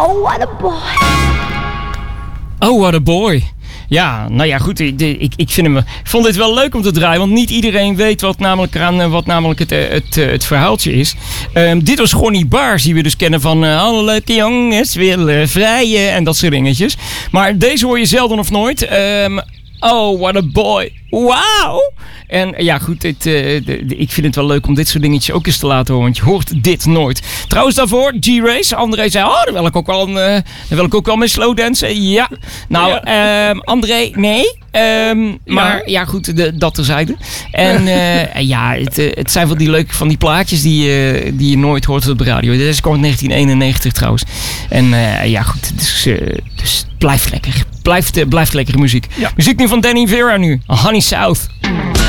Oh, what a boy. Oh, what a boy. Ja, nou ja, goed. Ik vond dit wel leuk om te draaien. Want niet iedereen weet wat namelijk het verhaaltje is. Dit was Gonnie Baars, die we dus kennen van alle leuke jongens willen vrijen en dat soort dingetjes. Maar deze hoor je zelden of nooit. Oh, what a boy. Wauw. En ja, goed, ik vind het wel leuk om dit soort dingetjes ook eens te laten horen. Want je hoort dit nooit. Trouwens daarvoor, G-Race. André zei, daar wil ik ook wel mee slowdansen. Ja. Nou, André, nee. Maar ja, goed, dat terzijde. En ja, het zijn wel die leuke van die plaatjes die je nooit hoort op de radio. Dit is gewoon 1991 trouwens. En ja, goed, dus blijft lekker. Blijft lekkere muziek. Ja. Muziek nu van Danny Vera nu. Honey South.